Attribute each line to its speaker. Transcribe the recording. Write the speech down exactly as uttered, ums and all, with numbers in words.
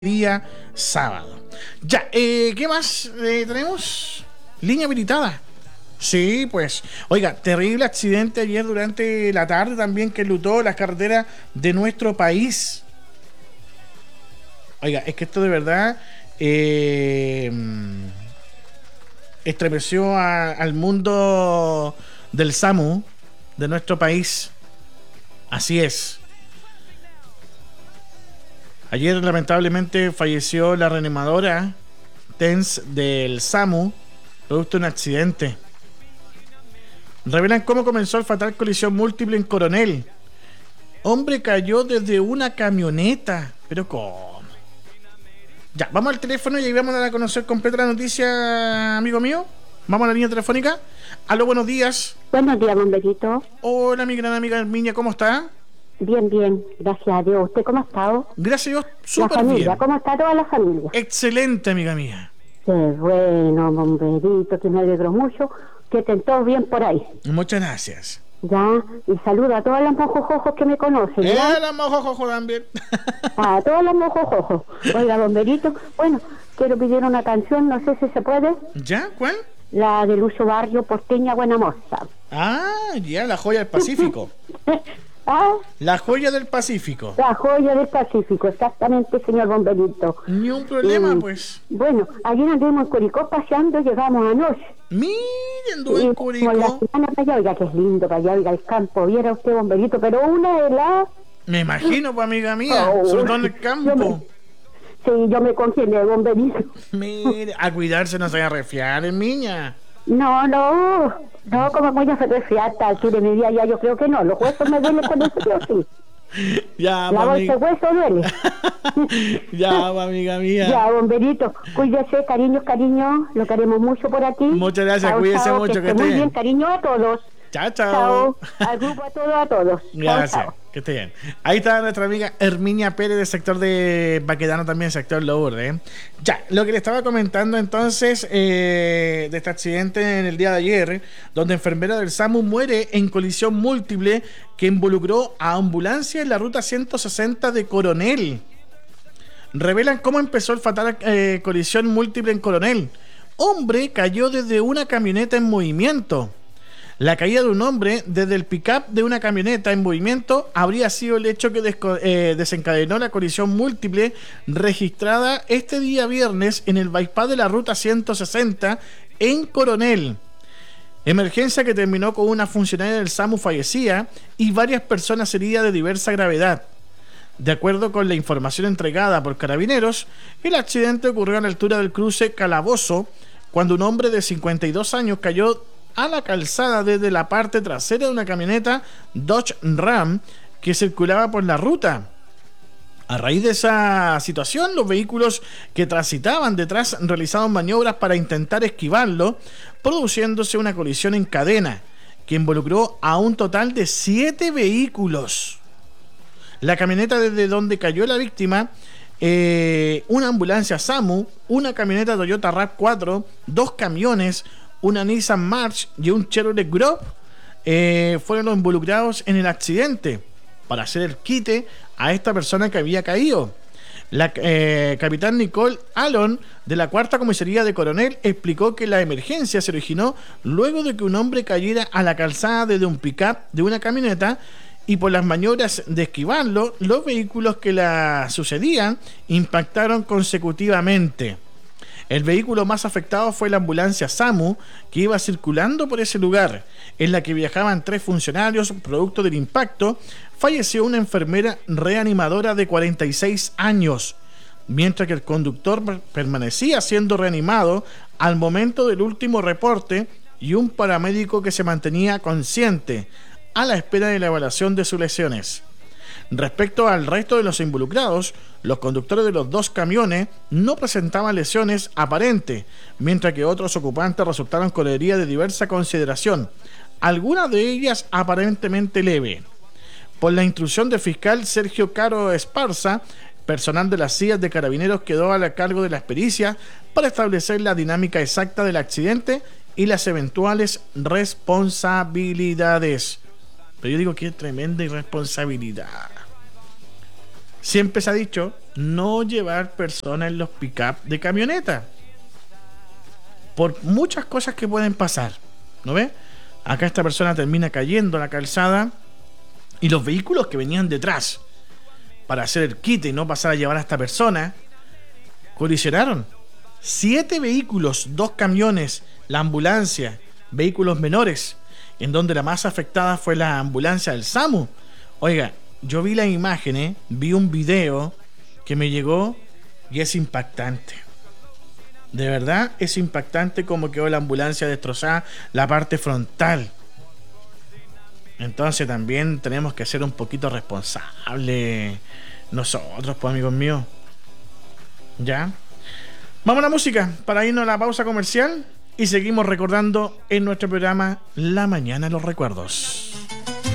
Speaker 1: día sábado. Ya, eh, ¿qué más eh, tenemos? Línea habilitada. Sí, pues, oiga, terrible accidente ayer durante la tarde también que enlutó las carreteras de nuestro país. Oiga, es que esto de verdad eh, estremeció a, al mundo del SAMU de nuestro país. Así es. Ayer lamentablemente falleció la reanimadora T E N S del SAMU producto de un accidente. Revelan cómo comenzó el fatal colisión múltiple en Coronel. Hombre cayó desde una camioneta. ¿Pero cómo? Ya, vamos al teléfono y ahí vamos a dar a conocer completa la noticia, amigo mío. Vamos a la línea telefónica. Aló, buenos días.
Speaker 2: Buenos días, bomberito.
Speaker 1: Hola, mi gran amiga Herminia, ¿cómo está?
Speaker 2: Bien, bien, gracias a Dios. ¿Usted cómo ha estado?
Speaker 1: Gracias a Dios,
Speaker 2: La
Speaker 1: súper
Speaker 2: familia,
Speaker 1: bien.
Speaker 2: ¿cómo está toda la familia?
Speaker 1: Excelente, amiga mía.
Speaker 2: Qué bueno, bomberito, que me alegro mucho, que estén todos bien por ahí.
Speaker 1: Muchas gracias.
Speaker 2: Ya, y saludo a todas las mojojojos que me conocen, ¿ya?
Speaker 1: Eh, la mojojojo también.
Speaker 2: A todas las mojojojos. Oiga, bomberito, bueno, quiero pedir una canción, no sé si se puede.
Speaker 1: ¿Ya? ¿Cuál?
Speaker 2: La de Lucio Barrio, Porteña Buena Moza.
Speaker 1: Ah, ya, la joya del Pacífico.
Speaker 2: Ah,
Speaker 1: La joya del Pacífico.
Speaker 2: la joya del Pacífico, exactamente, señor bomberito.
Speaker 1: Ni un problema,
Speaker 2: Mm,
Speaker 1: pues.
Speaker 2: Bueno, ayer anduvimos en Curicó paseando, llegamos anoche.
Speaker 1: Miren, anduvo
Speaker 2: Y
Speaker 1: en
Speaker 2: como la
Speaker 1: Curicó.
Speaker 2: semana para allá, oiga, que es lindo para allá, oiga, el campo, viera usted, bomberito, pero una de las...
Speaker 1: Me imagino, pues, amiga mía.
Speaker 2: Oh,
Speaker 1: Sobre todo en el
Speaker 2: yo
Speaker 1: campo.
Speaker 2: me- Sí, yo me congelé, bomberito.
Speaker 1: Mire, a cuidarse, no se vaya a resfriar, niña.
Speaker 2: No, no, no, como voy a resfriar hasta aquí de mi día, ya yo creo que no, los huesos me duelen con el frío, sí.
Speaker 1: Ya,
Speaker 2: La
Speaker 1: pues,
Speaker 2: bolsa de
Speaker 1: amiga.
Speaker 2: hueso duele.
Speaker 1: Ya, pues, amiga mía.
Speaker 2: Ya, bomberito, cuídese, cariños, cariño, lo queremos mucho por aquí.
Speaker 1: Muchas gracias,
Speaker 2: Chao,
Speaker 1: cuídese
Speaker 2: chao,
Speaker 1: mucho,
Speaker 2: que
Speaker 1: que
Speaker 2: esté
Speaker 1: esté
Speaker 2: muy
Speaker 1: bien.
Speaker 2: bien, cariño a todos.
Speaker 1: Chao, chao.
Speaker 2: Chao, al grupo, a todos, a todos. Chao,
Speaker 1: Gracias,
Speaker 2: chao.
Speaker 1: que esté bien. Ahí está nuestra amiga Herminia Pérez del sector de Baquedano, también sector Lourdes. ¿eh? Ya, lo que le estaba comentando entonces eh, de este accidente en el día de ayer, donde enfermera del SAMU muere en colisión múltiple que involucró a ambulancia en la ruta ciento sesenta de Coronel. Revelan cómo empezó el fatal eh, colisión múltiple en Coronel. Hombre cayó desde una camioneta en movimiento. La caída de un hombre desde el pick-up de una camioneta en movimiento habría sido el hecho que desco- eh, desencadenó la colisión múltiple registrada este día viernes en el bypass de la ruta ciento sesenta en Coronel. Emergencia que terminó con una funcionaria del SAMU fallecida y varias personas heridas de diversa gravedad. De acuerdo con la información entregada por Carabineros, el accidente ocurrió a la altura del cruce Calabozo, cuando un hombre de cincuenta y dos años cayó a la calzada desde la parte trasera de una camioneta Dodge Ram que circulaba por la ruta. A raíz de esa situación, los vehículos que transitaban detrás realizaban maniobras para intentar esquivarlo, produciéndose una colisión en cadena que involucró a un total de siete vehículos. La camioneta desde donde cayó la víctima, eh, una ambulancia SAMU, una camioneta Toyota RAV cuatro, dos camiones, una Nissan March y un Chevrolet Grove eh, fueron los involucrados en el accidente para hacer el quite a esta persona que había caído. La eh, capitán Nicole Alon de la cuarta comisaría de Coronel explicó que la emergencia se originó luego de que un hombre cayera a la calzada desde un pick-up de una camioneta y por las maniobras de esquivarlo, los vehículos que la sucedían impactaron consecutivamente. El vehículo más afectado fue la ambulancia SAMU, que iba circulando por ese lugar, en la que viajaban tres funcionarios. Producto del impacto, falleció una enfermera reanimadora de cuarenta y seis años, mientras que el conductor permanecía siendo reanimado al momento del último reporte y un paramédico que se mantenía consciente a la espera de la evaluación de sus lesiones. Respecto al resto de los involucrados, los conductores de los dos camiones no presentaban lesiones aparentes, mientras que otros ocupantes resultaron con heridas de diversa consideración, algunas de ellas aparentemente leve. Por la instrucción del fiscal Sergio Caro Esparza, personal de las C I A de Carabineros quedó a cargo de las pericias para establecer la dinámica exacta del accidente y las eventuales responsabilidades. Pero yo digo que es tremenda irresponsabilidad. siempre se ha dicho no llevar personas en los pick-up de camioneta. Por muchas cosas que pueden pasar. ¿No ves? Acá esta persona termina cayendo a la calzada y los vehículos que venían detrás para hacer el quite y no pasar a llevar a esta persona colisionaron. Siete vehículos, dos camiones, la ambulancia, vehículos menores, en donde la más afectada fue la ambulancia del SAMU. Oiga, yo vi las imágenes, vi un video que me llegó y es impactante. De verdad es impactante cómo quedó la ambulancia destrozada, la parte frontal. Entonces también tenemos que ser un poquito responsables nosotros, pues, amigos míos. ¿Ya? Vamos a la música para irnos a la pausa comercial y seguimos recordando en nuestro programa La Mañana de los Recuerdos.